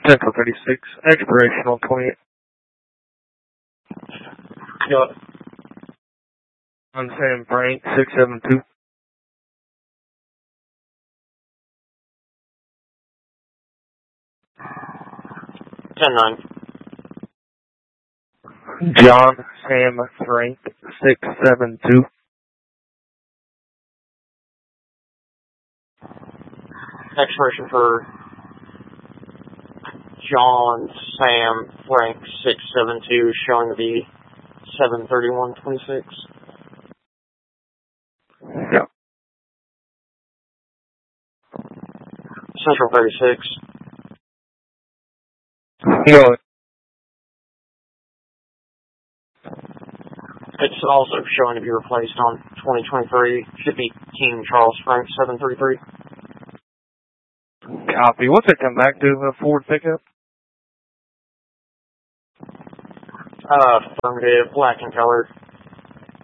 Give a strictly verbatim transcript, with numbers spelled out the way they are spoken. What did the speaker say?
Central thirty-six, expiration on twenty-eight. Got it. I'm Sam Frank, six seven two. ten nine. John Sam Frank, six seven two. Expiration for John Sam Frank six seven two showing to be seven thirty one twenty six. Yeah. Central thirty six. No. It's also showing to be replaced on twenty twenty three. Should be King Charles Frank seven thirty three. Copy. What's it come back to? A Ford pickup? Uh, affirmative, black and colored.